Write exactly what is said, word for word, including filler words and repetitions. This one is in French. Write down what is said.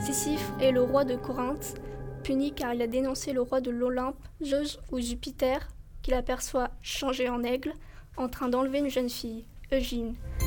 Sisyphe est le roi de Corinthe, puni car il a dénoncé le roi de l'Olympe, Zeus ou Jupiter, qu'il aperçoit changé en aigle, en train d'enlever une jeune fille, Eugénie.